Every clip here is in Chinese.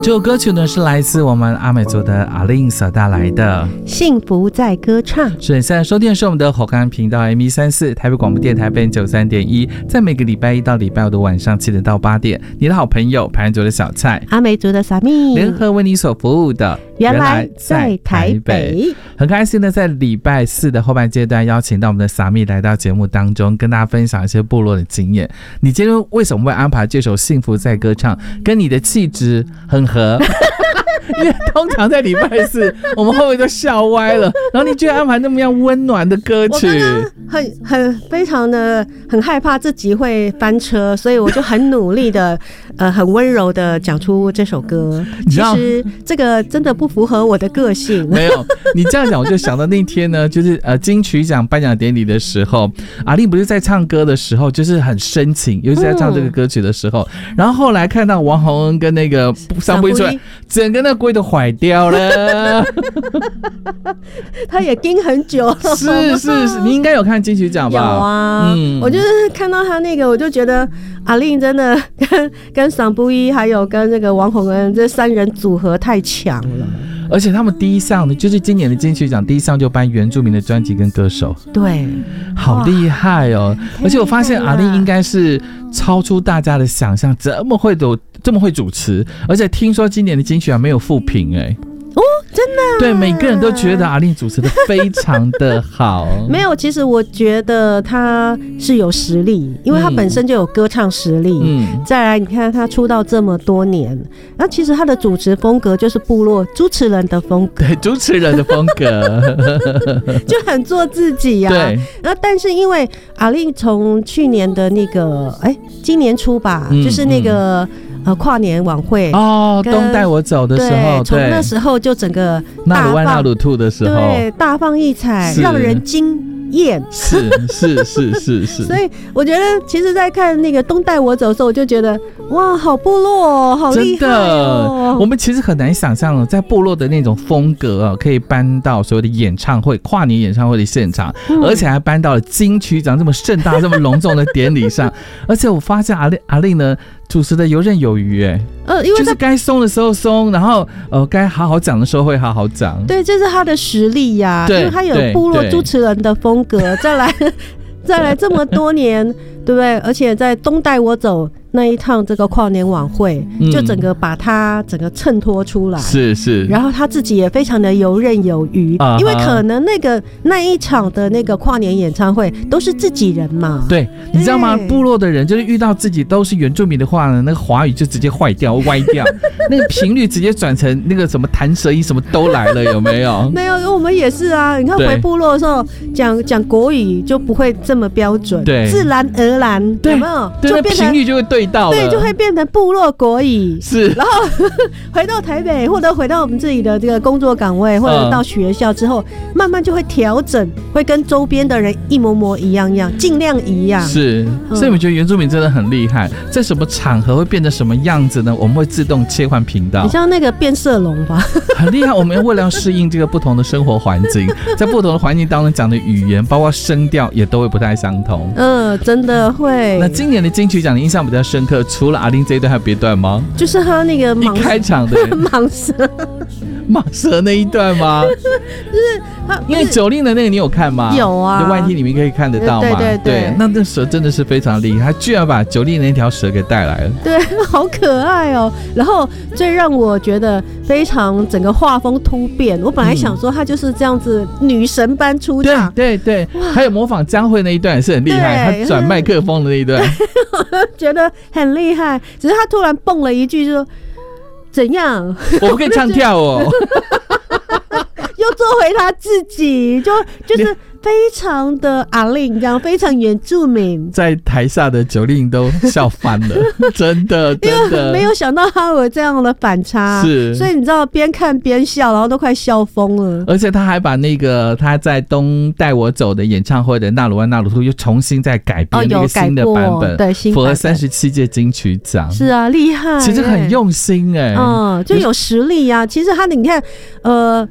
这首歌曲呢是来自我们阿美族的阿令所带来的幸福在歌唱。 是你现在收听的是我们的火干频道 M134 台北广播电台 FM93.1，在每个礼拜一到礼拜五的晚上7点到8点，你的好朋友排湾族的小蔡阿美族的萨密联合为你所服务的原来在台北。 很开心的在礼拜4的后半阶段邀请到我们的萨密来到节目当中，跟大家分享一些部落的经验。你今天为什么会安排这首幸福在歌唱，跟你的气质很合因为通常在礼拜4我们后面都笑歪了，然后你居然安排那么样温暖的歌曲。 我刚刚非常的很害怕自己会翻车，所以我就很努力的很温柔的讲出这首歌。其实这个真的不符合我的个性。 没有，你这样讲我就想到那天呢，就是金曲奖颁奖典礼的时候，阿令不是在唱歌的时候就是很深情，尤其在唱这个歌曲的时候，然后后来看到王洪恩跟那个桑布一出来，整个那龟都坏掉了他也盯很久是，你应该有看金曲奖吧？ 有啊，我就是看到他那个，我就觉得阿令真的跟桑布一还有跟那个王洪恩这3人组合太强了。 而且他们第一项呢，就是今年的金曲奖第一项就颁原住民的专辑跟歌手， 对， 好厉害哦！而且我发现阿令应该是超出大家的想象，这么会主持，而且听说今年的金曲奖没有负评哦，真的对，每个人都觉得阿令主持的非常的好。 没有，其实我觉得他是有实力，因为他本身就有歌唱实力。再来，你看他出道这么多年，然后其实他的主持风格就是部落主持人的风格， 对，主持人的风格就很做自己啊。对，然后但是因为阿令从去年的那个今年初吧，就是那个跨年晚会哦，东带我走的时候， 从那时候就整个纳鲁湾纳鲁兔的时候， 对，大放异彩，让人惊艳。 是。 所以我觉得，其实，在看那个东带我走的时候，我就觉得哇，好部落哦，好厉害哦！ 真的，我们其实很难想象，在部落的那种风格可以搬到所有的演唱会、跨年演唱会的现场，而且还搬到了金曲奖这么盛大、这么隆重的典礼上。而且我发现阿令呢，主持的游刃有余，因为就是该松的时候松，然后该好好讲的时候会好好讲。 对，这是他的实力呀，因为他有部落主持人的风格。再来这么多年，对不对？而且在东带我走那一趟这个跨年晚会，就整个把他整个衬托出来， 是。 然后他自己也非常的游刃有余，因为可能那一场的那个跨年演唱会都是自己人嘛。 对，你知道吗？部落的人就是遇到自己都是原住民的话呢，那个华语就直接坏掉、歪掉，那个频率直接转成那个什么弹舌音，什么都来了，有没有？ 没有，我们也是啊。你看回部落的时候，讲国语就不会这么标准，对，自然而然，有没有？ 就变成频率就会对到了， 对，就会变成部落国语。 是， 然后回到台北，或者回到我们自己的这个工作岗位，或者到学校之后，慢慢就会调整，会跟周边的人一模一样，尽量一样。 是，所以我们觉得原住民真的很厉害，在什么场合会变成什么样子呢？我们会自动切换频道。 你像那个变色龙吧， 很厉害。我们为了要适应这个不同的生活环境，在不同的环境当中讲的语言，包括声调也都会不太相同。 真的会。 那今年的金曲奖你印象比较深刻，除了阿令这一段，还有别段吗？ 就是他那个一开场的蟒蛇那一段吗？ 就是他， 因为九令的那个你有看吗？ 有啊， 在外地里面可以看得到嘛。对，那蛇真的是非常厉害，他居然把九令那条蛇给带来了。 对，好可爱哦。然后最让我觉得非常整个画风突变，我本来想说他就是这样子女神般出场， 对，还有模仿江蕙那一段也是很厉害，他转麦克风的那一段， 我觉得很厉害。只是他突然蹦了一句就说怎样？ 我不可以唱跳哦， 又做回他自己，就是非常的阿令这样，非常原住民， 在台下的九令都笑翻了，真的， 因为没有想到他有这样的反差， 是， 所以你知道边看边笑，然后都快笑疯了。 而且他还把那个他在东带我走的演唱会的纳鲁湾纳鲁兔又重新再改编那个新的版本， 对， 符合37届金曲奖， 是啊，厉害， 其实很用心就有实力啊。其实他你看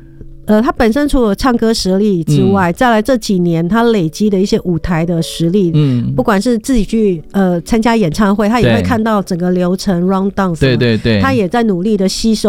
他本身除了唱歌实力之外，再来这几年他累积的一些舞台的实力，不管是自己去参加演唱会，他也会看到整个流程 round down， 对，他也在努力的吸收